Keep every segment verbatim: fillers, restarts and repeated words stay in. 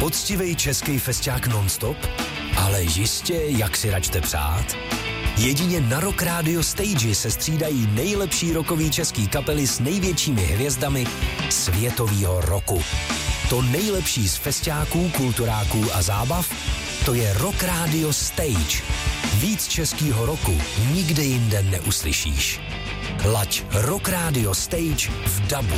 Poctivej český festiák nonstop? Ale jistě, jak si račte přát? Jedině na Rock Radio Stage se střídají nejlepší rockový český kapely s největšími hvězdami světovýho roku. To nejlepší z festiáků, kulturáků a zábav, to je Rock Radio Stage. Víc českýho roku nikde jinde neuslyšíš. Laď Rock Radio Stage v dabu.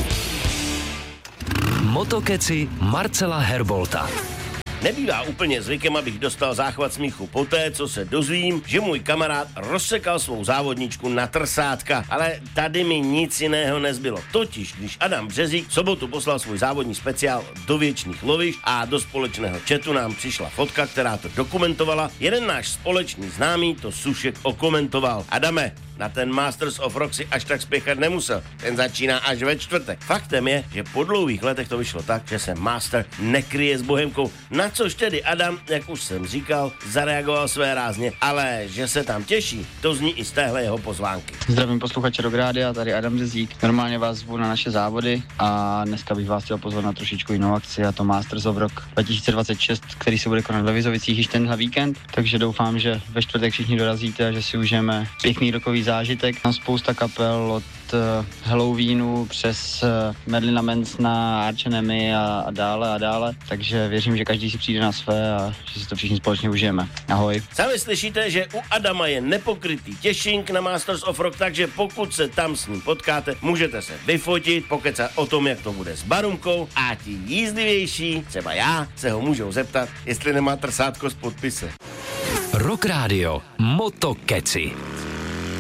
Motokeci Marcela Herbolta. Nebývá úplně zvykem, abych dostal záchvat smíchu poté, co se dozvím, že můj kamarád rozsekal svou závodničku na trsátka, ale tady mi nic jiného nezbylo. Totiž, když Adam Březík v sobotu poslal svůj závodní speciál do věčných lovišť a do společného chatu nám přišla fotka, která to dokumentovala, jeden náš společný známý to Sušek okomentoval. Adame, na ten Masters of Rock si až tak spěchat nemusel. Ten začíná až ve čtvrtek. Faktem je, že po dlouhých letech to vyšlo tak, že se Master nekryje s Bohemkou, na což tedy Adam, jak už jsem říkal, zareagoval své rázně, ale že se tam těší, to zní i z téhle jeho pozvánky. Zdravím posluchače Rock Rádia, tady Adam Březík. Normálně vás zvu na naše závody a dneska bych vás chtěl pozvat na trošičku jinou akci, a to Masters of Rock dva tisíce dvacet šest, který se bude konat ve Vizovicích již tenhle víkend, takže doufám, že ve čtvrtek všichni dorazíte a že si užijeme pěkný rokový zážitek. Tam spousta kapel od uh, Halloweenu přes uh, Marilyn Mansona, Arch Enemy a, a dále a dále, takže věřím, že každý si přijde na své a že si to všichni společně užijeme. Ahoj. Sami slyšíte, že u Adama je nepokrytý těšink na Masters of Rock, takže pokud se tam s ním potkáte, můžete se vyfotit, pokecat o tom, jak to bude s Barunkou, a ti jízlivější, třeba já, se ho můžou zeptat, jestli nemá trsátko s podpisem. Rock Radio Motokeci.